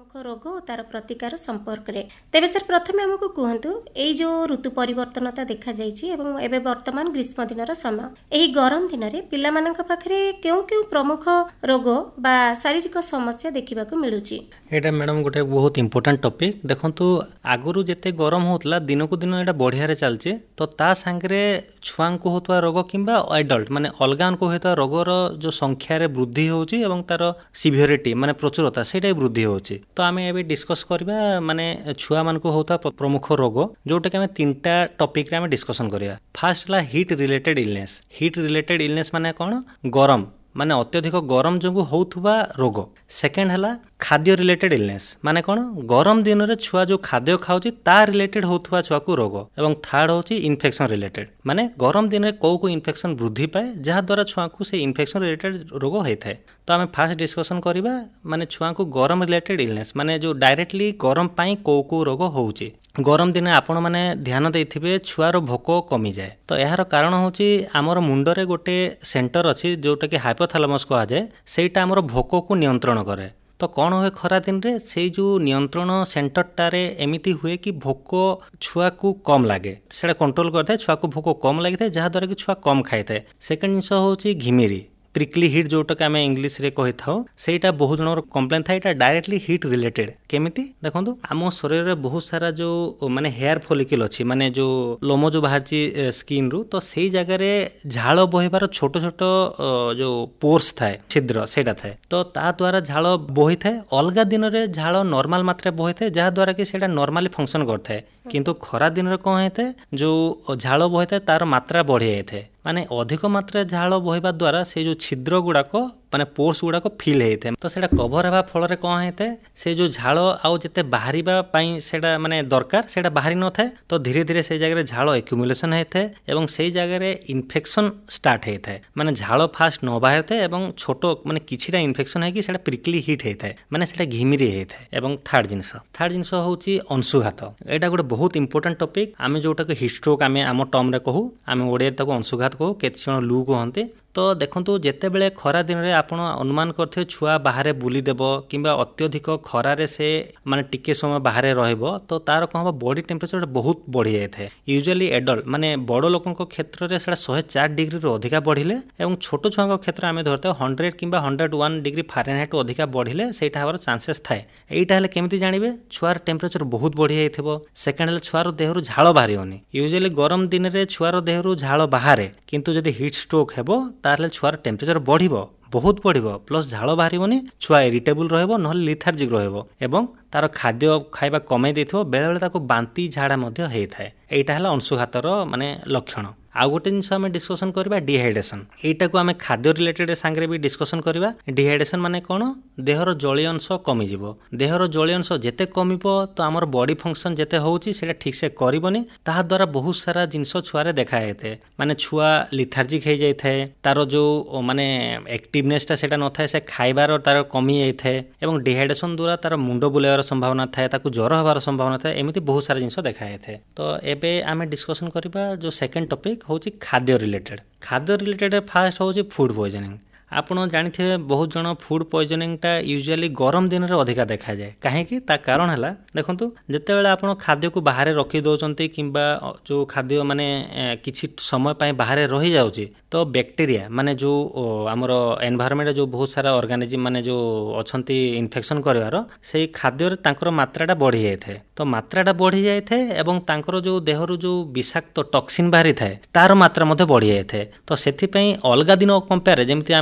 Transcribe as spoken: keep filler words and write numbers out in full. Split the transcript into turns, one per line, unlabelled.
प्रमुख रोग और तार प्रतिकार संपर्क रे तेबे सर प्रथम हमको कहतु एई जो ऋतु परिवर्तनता देखा जाइछि एवं एबे वर्तमान ग्रीष्म दिनर समय एही गरम दिन रे पिला मानक पाखरे केउ केउ प्रमुख रोग बा शारीरिक समस्या देखिबा को मिलुछि।
एटा मैडम गोटे बहुत इंपोर्टेंट टॉपिक देखंतु आगुरु जेते गरम होतला दिन को दिन एटा बढ़िया रे चलछि तो ता संगरे छुआ को होतवा रोग किंबा एडल्ट माने अलगान को होतवा रोगर जो संख्या रे वृद्धि होउछि एवं तार सिवियरिटी माने प्रचुरता सेटा वृद्धि होउछि। तो आमे एबे डिस्कस करबा माने छुआ मान को होता प्रमुख रोग जोटा कि आमे तीनटा टॉपिक रे आमे डिस्कशन करिया। फर्स्ट ला heat related illness. Heat related illness माने कोन गरम माने अत्यधिक गरम जोगु होउथुबा रोग। सेकेंड हला खाद्य रिलेटेड इलनेस माने कोन गरम दिन रे छुआ जो खाद्य खाउची ता रिलेटेड होउथुबा छुआ को रोग। एवं थर्ड होची इन्फेक्शन रिलेटेड माने गरम दिन रे को को इन्फेक्शन वृद्धि पाए जहा द्वारा छुआ को से इन्फेक्शन रिलेटेड रोग होइथाय। तो आमे फास्ट डिस्कशन करिबा माने छुआ को गरम रिलेटेड इलनेस माने जो डायरेक्टली गरम पाई को को रोग होउची। गरम दिन आपण माने ध्यान देथिबे छुआर भोक कमी जाए। तो एहार कारण होची हमर मुंडरे गोटे सेंटर अछि जोटा कि हाइपोथैलेमस कहा जाए सेटा हमर भोक को नियंत्रण करे। तो कौन हुए खरा दिन रे से जो नियंत्रण सेंटरटा रे एमिति हुए कि भोक छुआ को कम लागे सेटा कंट्रोल करथे छुआ को भोक कम लागिथे जहा द्वारा कि छुआ कम खाइथे। सेकंड जिंस होची घिमिरी प्रिकली हिट जोटा कि आमे इंग्लिश रे कहि थाउ सेटा बहुत जनर कंप्लेन था एटा डायरेक्टली हिट रिलेटेड। केमिति देखंतु आम शरीर रे बहुत सारा जो माने हेयर फॉलिकल अछि माने जो लोमो जो बाहरची स्किन रु तो सेई जगह रे झाळ बहिबार छोट छोट जो पोर्स थाए छिद्र सेटा थाए तो ता द्वारा झाळ बहि थाए। अलगा दिन रे झाळ नॉर्मल मात्रा बहि थाए जहा द्वारा कि सेटा नॉर्मली फंक्शन करथाए किंतु खरा दिन रे कोन हेते जो झाळ बहि थाए तार मात्रा बढ़ि जायथे माने अधिक मात्रा झाळ बहिबा द्वारा से जो छिद्र गुड़ाक माने पोर्स गुड़ाक फिल होते तो सेटा कभर हेबा फल कौन होता है से जो झाड़ आउ जिते बाहर सेटा माने दरकार सेटा बाहरी न थाए तो धीरे धीरे से जगह झाड़ एक्युमुलेशन होता है एवं से जगह इन्फेक्शन स्टार्ट होता है माने झाड़ फास्ट न बाहर थे एवं छोट माने किछिटा इन्फेक्शन है कि सेटा प्रिकली हिट होता है माने सेटा घिमिरी होता है। एवं थर्ड जिनस थर्ड जिनस होची अंशुघात। एटा गोटे बहुत इंपोर्टेंट टॉपिक आमे जोटा कि हिस्ट्रोक आमे आम टर्म रे कहू आमे ओडिया ताको अंशुघात कहू केते जण लू कहंते। तो देखंतु जेते बेले खरा दिन रे आपण अनुमान करथे छुआ बाहरे बुली देबो किंबा अत्यधिक खरा रे से माने टिके समय बाहरे रहइबो तो तार कहबा बॉडी टेम्परेचर बहुत बढ़ी जाय थे। यूजुअली एडल्ट माने बड़ लोकन को क्षेत्र रे सेटा एक सौ चार डिग्री रो अधिका बढ़िले एवं छोट छुआ को क्षेत्र आमे धरते सौ किंबा एक सौ एक डिग्री फारेनहाइट अधिका बढ़िले सेटा हवर चांसेस थाए। एइटा हले केमिति जानिबे छुआर टेम्परेचर बहुत बढ़ी जायथिबो। सेकंड हले छुआर देहरु झाळ बाहरियोनी। यूजुअली गरम दिन रे छुआर देहरु झाळ बाहरे किंतु जदि हीट स्ट्रोक हेबो तारले छुआर टेम्परेचर बढ़िबो बहुत बढ़िबो प्लस झाळ बाहरिबोनी छुआ इरिटेबल रहइबो नहले लिथार्जिक रहइबो एवं तार खाद्य खाइबा कमे देथिबो बेले बेले ताको बांती झाड़ा मध्ये हेइथाय। एइटा हला अंशुघातर माने लक्षण। आ गोटे जिनस आमे डिस्कशन करबा डिहाइड्रेशन। एटा को आमे खाद्य रिलेटेड सांगरे भी डिस्कशन करबा। डिहाइड्रेशन माने कोन देहर जलीय अंश कमी जिवो। देहर जलीय अंश जेते कमिबो तो हमर बॉडी फंक्शन जेते होउची सेटा ठीक से करिवोनी ताहा द्वारा बहुत सारा जिनस छुआरे देखा हेते माने छुआ लिथार्जिक हे जाय थाए तारो जो माने एक्टिवनेस ता सेटा न थाए से खाइबार तार कमी जाय थाए एवं डिहाइड्रेशन द्वारा तार मुंडो बुलाइबार संभावना थाए ताकू ज्वर होबार संभावना थाए एमिति बहुत सारा जिनस देखा हेते। तो एबे आमे डिस्कशन करबा जो सेकंड टॉपिक होची खाद्य रिलेटेड। खाद्य रिलेटेड फास्ट होची फूड पॉइजनिंग। आपण जानिथिबे बहुत जण फूड पॉइजनिंग टा यूजुअली गरम दिन रे अधिका देखा जाए काहे कि ता कारण हला देखंतु जते बेले आपण खाद्य को बाहर रखि दोचंती किंबा जो खाद्य माने किछि समय पय बाहर रहि जाउची तो बैक्टीरिया माने जो हमर एनवायरनमेंट जो बहुत सारा ऑर्गेनिज्म माने जो अछंती इन्फेक्शन करबार सेही खाद्य रे तांकर मात्राटा बढ़ी जाय थे। तो मात्राटा बढ़ी जाय थे एवं तांकर जो देहरु जो विषाक्त टॉक्सिन बाहरी थाए तार मात्रा मध्ये बढ़ी जाय थे। तो सेथि पय अलगा दिन कंपेयर जेमति